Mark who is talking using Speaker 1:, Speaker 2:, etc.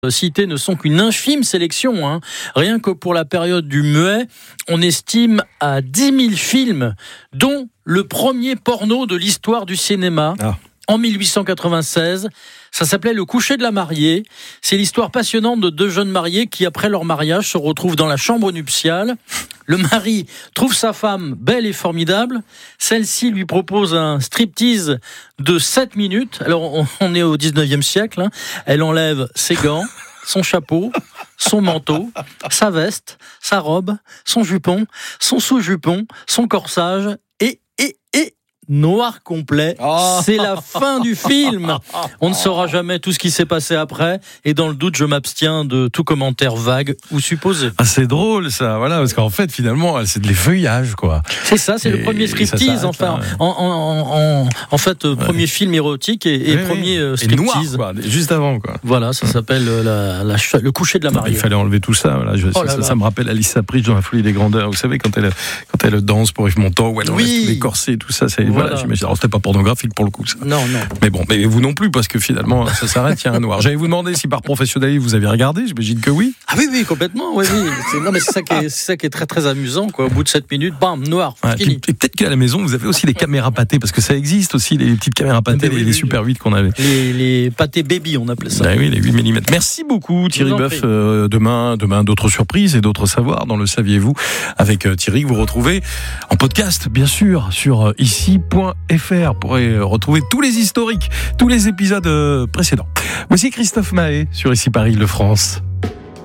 Speaker 1: cités ne sont qu'une infime sélection. Rien que pour la période du muet, on estime à 10 000 films, dont le premier porno de l'histoire du cinéma. En 1896, ça s'appelait Le coucher de la mariée. C'est l'histoire passionnante de deux jeunes mariés qui, après leur mariage, se retrouvent dans la chambre nuptiale. Le mari trouve sa femme belle et formidable. Celle-ci lui propose un striptease de 7 minutes. Alors, on est au 19e siècle. Elle enlève ses gants, son chapeau, son manteau, sa veste, sa robe, son jupon, son sous-jupon, son corsage et noir complet. C'est la fin du film. On ne saura jamais tout ce qui s'est passé après, et dans le doute, je m'abstiens de tout commentaire vague ou supposé.
Speaker 2: C'est drôle ça, voilà, parce qu'en fait, finalement, c'est de l'effeuillage, quoi.
Speaker 1: C'est ça, c'est le premier striptease, enfin, premier film érotique et premier striptease.
Speaker 2: Et noir, quoi, juste avant, quoi.
Speaker 1: Voilà, ça s'appelle le coucher de la mariée.
Speaker 2: Il fallait enlever tout ça, voilà. Ça me rappelle Alice Sapritch dans La folie des grandeurs. Vous savez, quand elle danse pour Yves Montand, où elle enlève tous les corsets et tout ça, voilà, j'imagine. Alors, c'était pas pornographique pour le coup, ça.
Speaker 1: Non.
Speaker 2: Mais bon, mais vous non plus, parce que finalement, ça s'arrête, il y a un noir. J'allais vous demander si par professionnalisme vous avez regardé, j'imagine que oui.
Speaker 1: Ah oui, complètement, oui. Non, mais c'est ça qui est très très amusant, quoi. Au bout de 7 minutes, bam, noir, fini.
Speaker 2: Et peut-être qu'à la maison, vous avez aussi des caméras pâtées, parce que ça existe aussi, les petites caméras pâtées, les Super 8 qu'on avait.
Speaker 1: Les pâtés baby, on appelait ça.
Speaker 2: Oui, les 8 mm. Merci beaucoup, Thierry Boeuf. Demain, d'autres surprises et d'autres savoirs dans Le Saviez-vous avec Thierry, que vous retrouvez en podcast, bien sûr, sur ici.fr. Vous pourrez retrouver tous les historiques, tous les épisodes précédents. Voici Christophe Maé sur Ici Paris, Île-de-France.